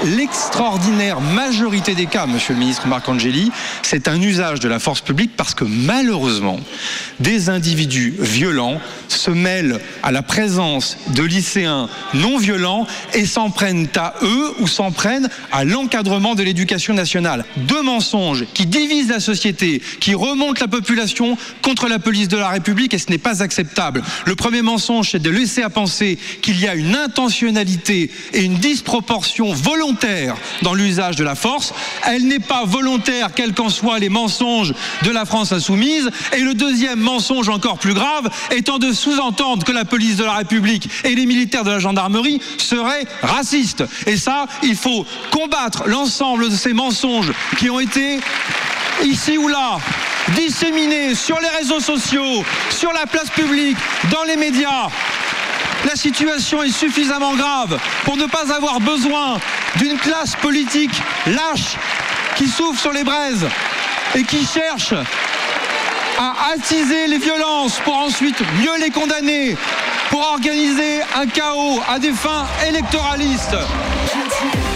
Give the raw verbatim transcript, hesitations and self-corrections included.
l'extraordinaire majorité des cas, monsieur le ministre Marcangeli, c'est un usage de la force publique parce que malheureusement, des individus violents se mêlent à la présence de lycéens non violents et s'en prennent à eux ou s'en prennent à l'encadrement de l'éducation nationale. Deux mensonges qui divisent la société, qui remontent la population contre la police de la République, et ce n'est pas acceptable. Le premier mensonge, c'est de laisser à penser qu'il y a une intentionnalité et une disproportion volontaire dans l'usage de la force. Elle n'est pas volontaire, quels qu'en soient les mensonges de la France insoumise. Et le deuxième mensonge encore plus grave étant de sous-entendre que la police de la République et les militaires de la gendarmerie seraient racistes. Et ça, il faut combattre l'ensemble de ces mensonges qui ont été ici ou là disséminés sur les réseaux sociaux, sur la place publique, dans les médias. La situation est suffisamment grave pour ne pas avoir besoin d'une classe politique lâche qui souffle sur les braises et qui cherche à attiser les violences pour ensuite mieux les condamner, pour organiser un chaos à des fins électoralistes.